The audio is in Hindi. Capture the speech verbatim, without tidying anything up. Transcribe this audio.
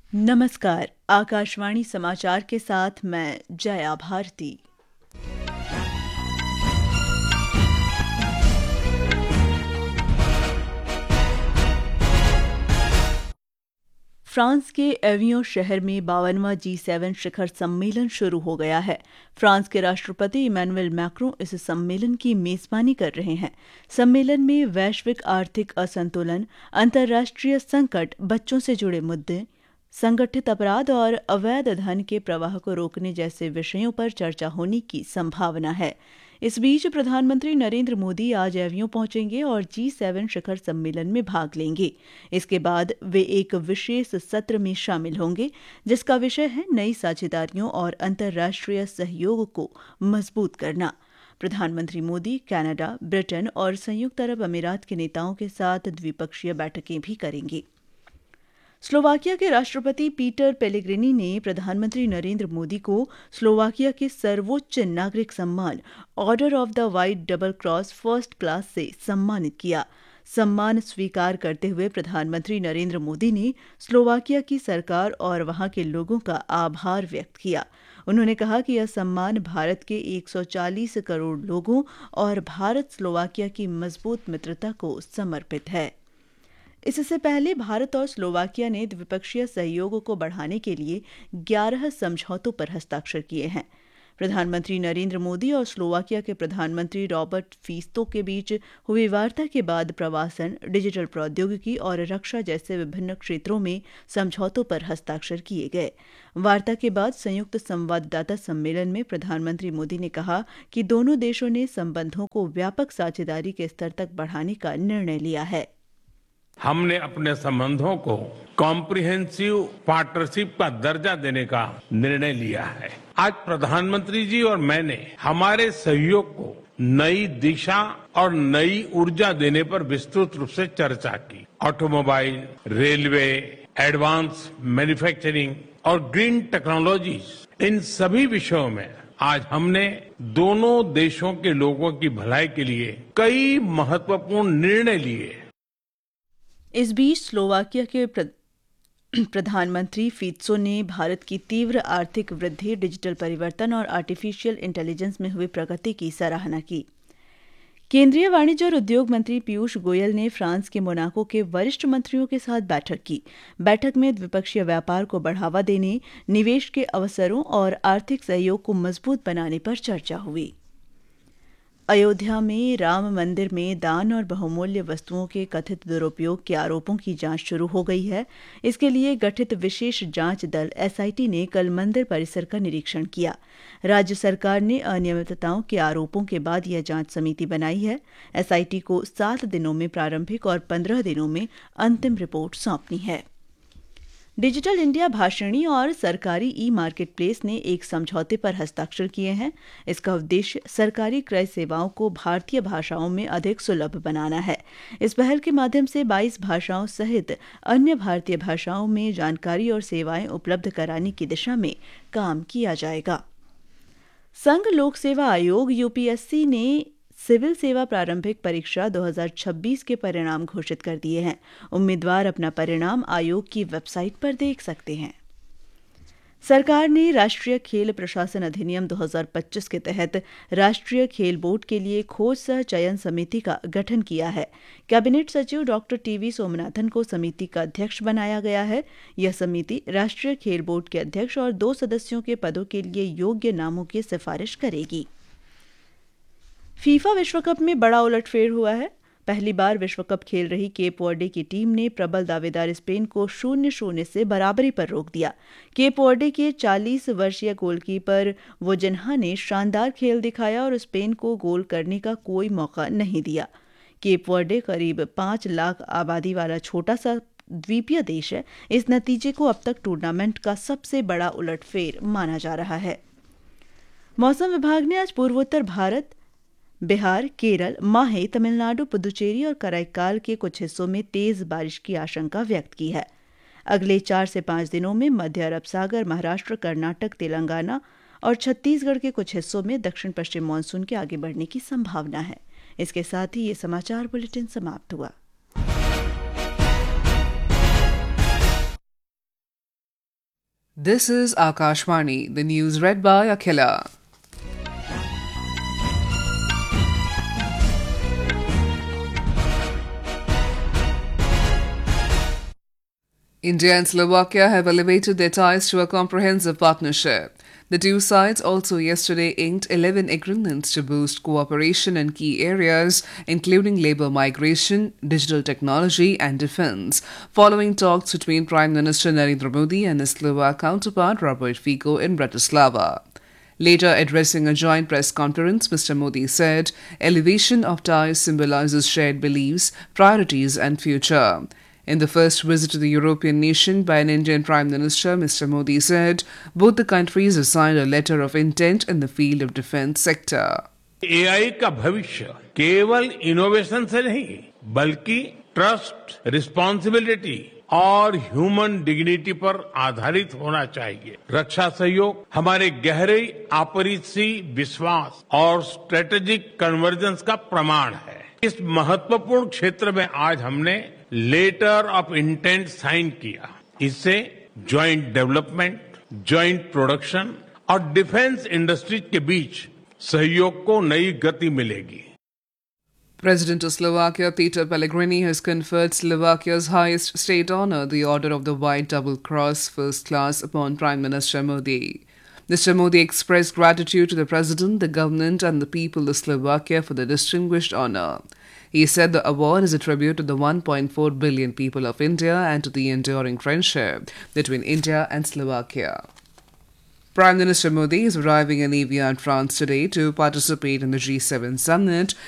नमस्कार। आकाशवाणी समाचार के साथ मैं जया भारती। फ्रांस के एवियों शहर में बावनवां जी सेवन शिखर सम्मेलन शुरू हो गया है। फ्रांस के राष्ट्रपति इमैनुअल मैक्रों इस सम्मेलन की मेजबानी कर रहे हैं। सम्मेलन में वैश्विक आर्थिक असंतुलन, अंतर्राष्ट्रीय संकट, बच्चों से जुड़े मुद्दे, संगठित अपराध और अवैध धन के प्रवाह को रोकने जैसे विषयों पर चर्चा होने की संभावना है। इस बीच प्रधानमंत्री नरेंद्र मोदी आज एवियों पहुंचेंगे और जी सेवन शिखर सम्मेलन में भाग लेंगे। इसके बाद वे एक विशेष सत्र में शामिल होंगे जिसका विषय है नई साझेदारियों और अंतर्राष्ट्रीय सहयोग को मजबूत करना। प्रधानमंत्री मोदी कनाडा, ब्रिटेन और संयुक्त अरब अमीरात के नेताओं के साथ द्विपक्षीय बैठकें भी करेंगे। स्लोवाकिया के राष्ट्रपति पीटर पेलेग्रिनी ने प्रधानमंत्री नरेंद्र मोदी को स्लोवाकिया के सर्वोच्च नागरिक सम्मान order of the white double cross first class से सम्मानित किया। सम्मान स्वीकार करते हुए प्रधानमंत्री नरेंद्र मोदी ने स्लोवाकिया की सरकार और वहां के लोगों का आभार व्यक्त किया। उन्होंने कहा कि यह सम्मान भारत के एक सौ चालीस करोड़ लोगों और भारत स्लोवाकिया की मजबूत मित्रता को समर्पित है। इससे पहले भारत और स्लोवाकिया ने द्विपक्षीय सहयोग को बढ़ाने के लिए ग्यारह समझौतों पर हस्ताक्षर किए हैं। प्रधानमंत्री नरेंद्र मोदी और स्लोवाकिया के प्रधानमंत्री रॉबर्ट फीस्तो के बीच हुई वार्ता के बाद प्रवासन, डिजिटल प्रौद्योगिकी और रक्षा जैसे विभिन्न क्षेत्रों में समझौतों पर हस्ताक्षर किए गए। वार्ता के बाद संयुक्त संवाददाता सम्मेलन में प्रधानमंत्री मोदी ने कहा कि दोनों देशों ने संबंधों को व्यापक साझेदारी के स्तर तक बढ़ाने का निर्णय लिया है। हमने अपने संबंधों को कॉम्प्रिहेंसिव पार्टनरशिप का दर्जा देने का निर्णय लिया है। आज प्रधानमंत्री जी और मैंने हमारे सहयोग को नई दिशा और नई ऊर्जा देने पर विस्तृत रूप से चर्चा की। ऑटोमोबाइल, रेलवे, एडवांस मैन्युफैक्चरिंग और ग्रीन टेक्नोलॉजीज, इन सभी विषयों में आज हमने दोनों देशों के लोगों की भलाई के लिए कई महत्वपूर्ण निर्णय लिए। इस बीच स्लोवाकिया के प्रधानमंत्री फीत्सो ने भारत की तीव्र आर्थिक वृद्धि, डिजिटल परिवर्तन और आर्टिफिशियल इंटेलिजेंस में हुई प्रगति की सराहना की। केंद्रीय वाणिज्य और उद्योग मंत्री पीयूष गोयल ने फ्रांस के मोनाको के वरिष्ठ मंत्रियों के साथ बैठक की। बैठक में द्विपक्षीय व्यापार को बढ़ावा देने, निवेश के अवसरों और आर्थिक सहयोग को मजबूत बनाने पर चर्चा हुई। अयोध्या में राम मंदिर में दान और बहुमूल्य वस्तुओं के कथित दुरुपयोग के आरोपों की जांच शुरू हो गई है। इसके लिए गठित विशेष जांच दल एस आई टी ने कल मंदिर परिसर का निरीक्षण किया। राज्य सरकार ने अनियमितताओं के आरोपों के बाद यह जांच समिति बनाई है। एस आई टी को सात दिनों में प्रारंभिक और पंद्रह दिनों में अंतिम रिपोर्ट सौंपनी है। डिजिटल इंडिया भाषिणी और सरकारी ई मार्केट प्लेस ने एक समझौते पर हस्ताक्षर किए हैं। इसका उद्देश्य सरकारी क्रय सेवाओं को भारतीय भाषाओं में अधिक सुलभ बनाना है। इस पहल के माध्यम से बाईस भाषाओं सहित अन्य भारतीय भाषाओं में जानकारी और सेवाएं उपलब्ध कराने की दिशा में काम किया जाएगा। संघ लोक सेवा आयोग यू पी एस सी ने सिविल सेवा प्रारंभिक परीक्षा दो हज़ार छब्बीस के परिणाम घोषित कर दिए हैं। उम्मीदवार अपना परिणाम आयोग की वेबसाइट पर देख सकते हैं। सरकार ने राष्ट्रीय खेल प्रशासन अधिनियम दो हज़ार पच्चीस के तहत राष्ट्रीय खेल बोर्ड के लिए खोज सह चयन समिति का गठन किया है। कैबिनेट सचिव डॉक्टर टी वी सोमनाथन को समिति का अध्यक्ष बनाया गया है। यह समिति राष्ट्रीय खेल बोर्ड के अध्यक्ष और दो सदस्यों के पदों के लिए योग्य नामों की सिफारिश करेगी। फीफा विश्व कप में बड़ा उलटफेर हुआ है। पहली बार विश्व कप खेल रही केप वर्डे की टीम ने प्रबल दावेदार स्पेन को शून्य शून्य से बराबरी पर रोक दिया। केप वर्डे के चालीस वर्षीय गोलकीपर वोजन्हा ने शानदार खेल दिखाया और स्पेन को गोल करने का कोई मौका नहीं दिया। केप वर्डे करीब पांच लाख आबादी वाला छोटा सा द्वीपीय देश है। इस नतीजे को अब तक टूर्नामेंट का सबसे बड़ा उलटफेर माना जा रहा है। मौसम विभाग ने आज पूर्वोत्तर भारत, बिहार, केरल, माहे, तमिलनाडु, पुदुचेरी और कराईकाल के कुछ हिस्सों में तेज बारिश की आशंका व्यक्त की है। अगले चार से पांच दिनों में मध्य अरब सागर, महाराष्ट्र, कर्नाटक, तेलंगाना और छत्तीसगढ़ के कुछ हिस्सों में दक्षिण पश्चिम मानसून के आगे बढ़ने की संभावना है। इसके साथ ही ये समाचार बुलेटिन समाप्त हुआ। This is Akashvani, the news read by Akhila. India and Slovakia have elevated their ties to a comprehensive partnership. The two sides also yesterday inked eleven agreements to boost cooperation in key areas, including labour migration, digital technology and defence, following talks between Prime Minister Narendra Modi and his Slovak counterpart Robert Fico in Bratislava. Later addressing a joint press conference, Mister Modi said, elevation of ties symbolises shared beliefs, priorities and future. In the first visit to the European nation by an Indian Prime Minister, Mister Modi said both the countries have signed a letter of intent in the field of defence sector. A I का भविष्य केवल इनोवेशन से नहीं बल्कि ट्रस्ट, रिस्पांसिबिलिटी और ह्यूमन डिग्निटी पर आधारित होना चाहिए। रक्षा सहयोग हमारे गहरे आपसी विश्वास और स्ट्रेटेजिक कन्वर्जेंस का प्रमाण है। इस महत्वपूर्ण क्षेत्र में आज हमने लेटर ऑफ इंटेंट साइन किया। इससे ज्वाइंट डेवलपमेंट, ज्वाइंट प्रोडक्शन और डिफेंस इंडस्ट्रीज के बीच सहयोग को नई गति मिलेगी। President of Slovakia, Peter Pellegrini, has conferred Slovakia's highest state honour, the Order of the White Double Cross First Class, upon Prime Minister Modi. Mister Modi expressed gratitude to the President, the government and the people of Slovakia for the distinguished honour. He said the award is a tribute to the one point four billion people of India and to the enduring friendship between India and Slovakia. Prime Minister Modi is arriving in Evian, France today to participate in the G seven summit,